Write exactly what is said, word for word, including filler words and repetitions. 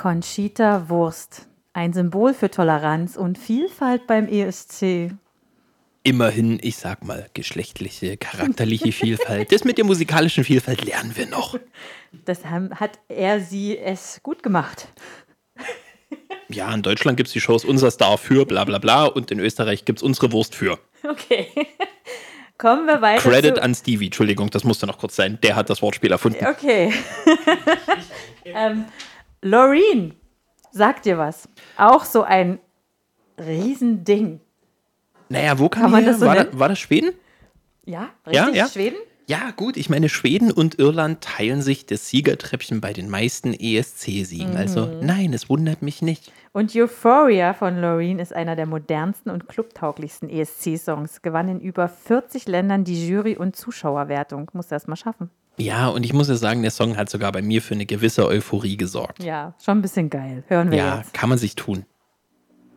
Conchita Wurst. Ein Symbol für Toleranz und Vielfalt beim E S C. Immerhin, ich sag mal, geschlechtliche, charakterliche Vielfalt. Das mit der musikalischen Vielfalt lernen wir noch. Das haben, hat er, sie, es gut gemacht. Ja, in Deutschland gibt es die Shows Unser Star für bla bla bla und in Österreich gibt es unsere Wurst für. Okay. Kommen wir weiter Credit zu... an Stevie, Entschuldigung, das musste noch kurz sein. Der hat das Wortspiel erfunden. Okay. ähm, Loreen, sagt dir was? Auch so ein Riesending. Naja, wo kam Kann man her? das so war, nennen? da, war das Schweden? Ja, Ja, richtig, ja. Schweden? Ja, gut, ich meine, Schweden und Irland teilen sich das Siegertreppchen bei den meisten E S C-Siegen. Mhm. Also nein, es wundert mich nicht. Und Euphoria von Loreen ist einer der modernsten und clubtauglichsten E S C-Songs. Gewann in über vierzig Ländern die Jury- und Zuschauerwertung. Muss das mal schaffen. Ja, und ich muss ja sagen, der Song hat sogar bei mir für eine gewisse Euphorie gesorgt. Ja, schon ein bisschen geil. Hören wir Ja, jetzt. kann man sich tun.